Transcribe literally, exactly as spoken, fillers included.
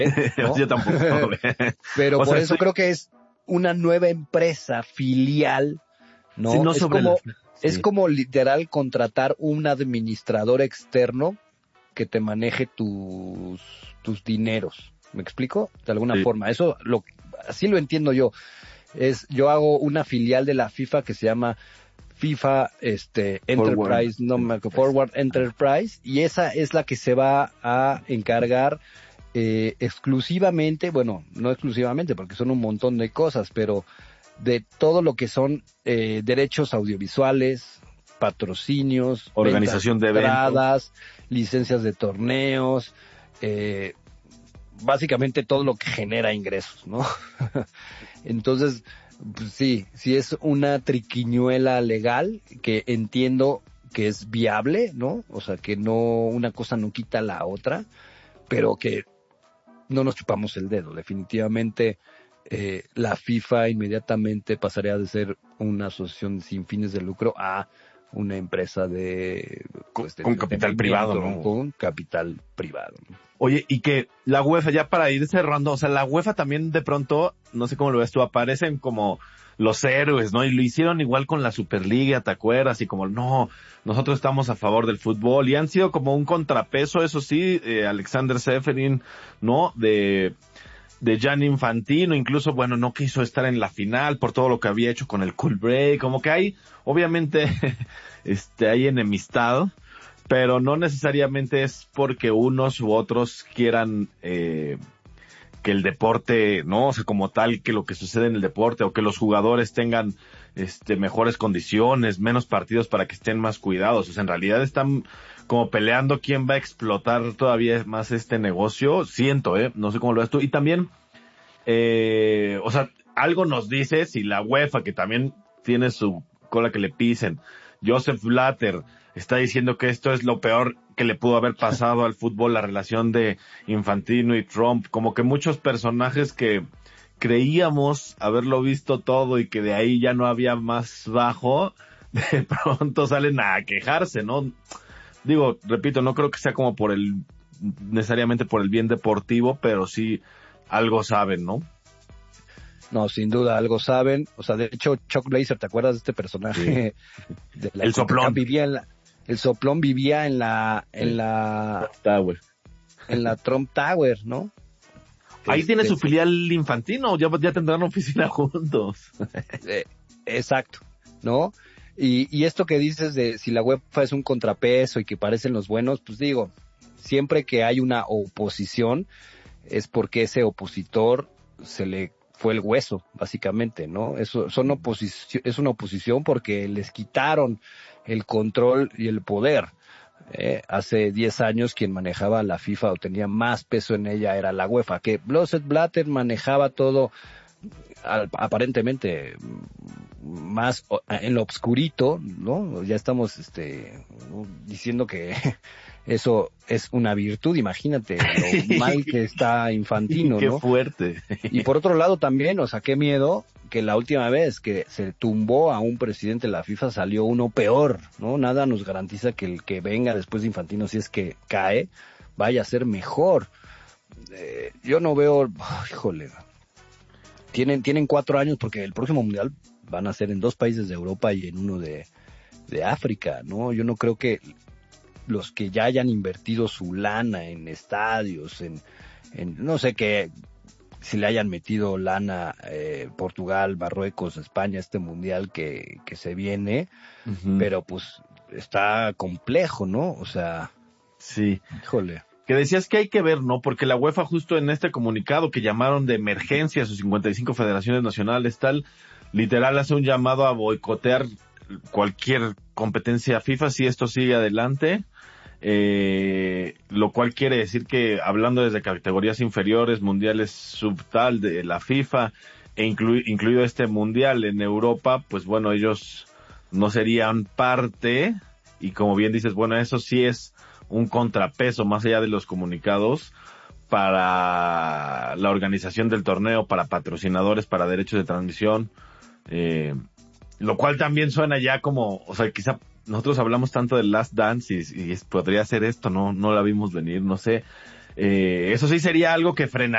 ¿no? Yo tampoco. Pero O por sea, eso sí. creo que es una nueva empresa filial, ¿no? Sí, no es sobre como, la- es sí. como literal contratar un administrador externo que te maneje tus, tus dineros. ¿Me explico? De alguna Sí. forma. Eso lo, así lo entiendo yo. Es, yo hago una filial de la FIFA que se llama FIFA, este, Forward Enterprise, no me acuerdo, Enterprise. Forward Enterprise, y esa es la que se va a encargar eh, exclusivamente, bueno, no exclusivamente porque son un montón de cosas, pero de todo lo que son eh, derechos audiovisuales, patrocinios, Organización ventas de eventos. entradas, licencias de torneos, eh, básicamente todo lo que genera ingresos, ¿no? Entonces, pues sí, sí es una triquiñuela legal que entiendo que es viable, ¿no? O sea, que no, una cosa no quita la otra, pero que no nos chupamos el dedo. Definitivamente, eh, la FIFA inmediatamente pasaría de ser una asociación sin fines de lucro a una empresa de, pues, de Con capital privado, ¿no? con capital privado, ¿no? Oye, y que la UEFA, ya para ir cerrando, o sea, la UEFA también de pronto, no sé cómo lo ves tú, aparecen como los héroes, ¿no? Y lo hicieron igual con la Superliga, ¿te acuerdas? Y como, no, nosotros estamos a favor del fútbol, y han sido como un contrapeso, eso sí, eh, Alexander Seferin, ¿no? De, de Gianni Infantino, incluso, bueno, no quiso estar en la final por todo lo que había hecho con el Cool Break, como que hay, obviamente, este, hay enemistad, pero no necesariamente es porque unos u otros quieran eh, que el deporte, no, o sea, como tal, que lo que sucede en el deporte, o que los jugadores tengan este mejores condiciones, menos partidos para que estén más cuidados. O sea, en realidad están como peleando quién va a explotar todavía más este negocio. Siento, eh, no sé cómo lo ves tú. Y también, eh, o sea, algo nos dice si la UEFA, que también tiene su cola que le pisen, Joseph Blatter está diciendo que esto es lo peor que le pudo haber pasado al fútbol, la relación de Infantino y Trump, como que muchos personajes que creíamos haberlo visto todo y que de ahí ya no había más bajo, de pronto salen a quejarse, ¿no? Digo, repito, no creo que sea como por el, necesariamente por el bien deportivo, pero sí algo saben, ¿no? No, sin duda, algo saben. O sea, de hecho, Chuck Blazer, ¿te acuerdas de este personaje? Sí. De la el soplón. Vivía en la, el soplón vivía en la, en sí. la, Tower. En la Trump Tower, ¿no? Ahí este, tiene su filial Infantino, ya, ya tendrán oficina juntos. Eh, exacto, ¿no? Y, y esto que dices de si la UEFA es un contrapeso y que parecen los buenos, pues digo, siempre que hay una oposición es porque ese opositor se le fue el hueso, básicamente, ¿no? Eso son oposición, es una oposición porque les quitaron el control y el poder. Eh, hace diez años quien manejaba la FIFA o tenía más peso en ella era la UEFA, que Joseph Blatter manejaba todo al, aparentemente más en lo obscurito, ¿no? Ya estamos este diciendo que eso es una virtud, imagínate lo mal que está Infantino, qué ¿no? Qué fuerte. Y por otro lado también, o sea, qué miedo que la última vez que se tumbó a un presidente de la FIFA salió uno peor, ¿no? Nada nos garantiza que el que venga después de Infantino, si es que cae, vaya a ser mejor. Eh, yo no veo, oh, híjole, tienen tienen cuatro años porque el próximo mundial van a ser en dos países de Europa y en uno de, de África, ¿no? Yo no creo que los que ya hayan invertido su lana en estadios, en, en no sé qué, si le hayan metido lana eh, Portugal, Marruecos, España, este mundial que, que se viene, uh-huh. Pero pues está complejo, ¿no? O sea, sí, híjole. Que decías que hay que ver, ¿no? Porque la UEFA justo en este comunicado que llamaron de emergencia a sus cincuenta y cinco federaciones nacionales, tal, literal hace un llamado a boicotear cualquier competencia FIFA si esto sigue adelante, eh, lo cual quiere decir que hablando desde categorías inferiores, mundiales subtal de la FIFA, e inclu- incluido este mundial en Europa, pues bueno, ellos no serían parte, y como bien dices, bueno, eso sí es un contrapeso más allá de los comunicados para la organización del torneo, para patrocinadores, para derechos de transmisión, eh, lo cual también suena ya como, o sea, quizá nosotros hablamos tanto del Last Dance y, y podría ser esto, no, no la vimos venir, no sé, eh, eso sí sería algo que frenaría